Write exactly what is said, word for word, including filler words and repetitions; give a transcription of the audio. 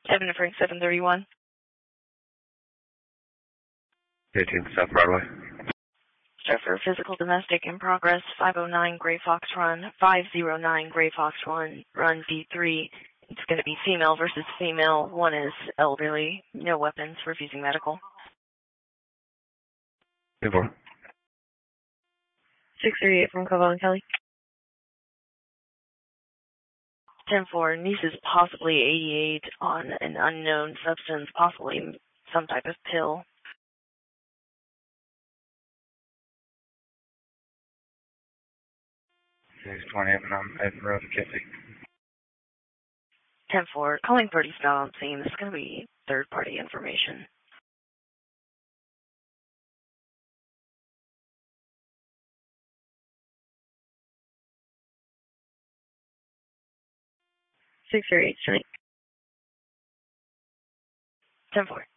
Evan and Frank seven thirty-one. eighteenth South Broadway. Start for physical domestic in progress, five oh nine Gray Fox Run, five oh nine Gray Fox Run, Run D three. It's going to be female versus female. One is elderly, no weapons, refusing medical. ten four. six thirty-eight from Cobell and Kelly. ten four, niece is possibly eighty-eight on an unknown substance, possibly some type of pill. six twenty, and I'm heading road to Kennedy. ten four, calling Birdie Scott on scene. This is going to be third-party information. six thirty-eight, straight. ten four.